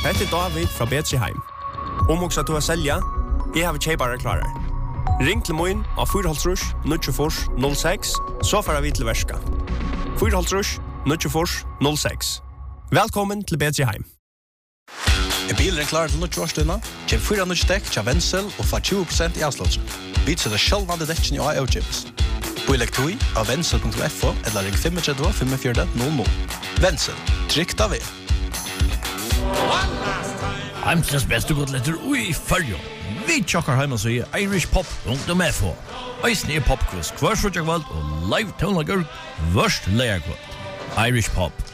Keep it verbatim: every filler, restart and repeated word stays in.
Hette er David fra Betriheim. Om också att du har sälja, jag har tjejbara klarar. Ring till mig av fyra halvtrus nittiofors noll sex så får vi till värska. fyra halvtrus nittiofors noll sex. Välkommen till Betriheim. Er bilen klar til nødt årstunna? Kjem fyra nødt dekk til Wenzel og få tjue prosent i avslått. Vi setter sjølvande dekken i A E O-chips. Bileg tog av wenzel punktum f o eller ring fem tre fem fire noll noll. Wenzel, trygt av vi. Heimsens beste godletter ui fyrjo. Vi tjokkar heim og sier Irish Pop punktum f o. Eisne er popquiz, kvarsfrutjagvald og live tonlager, vørst leierkvald. Irish Pop.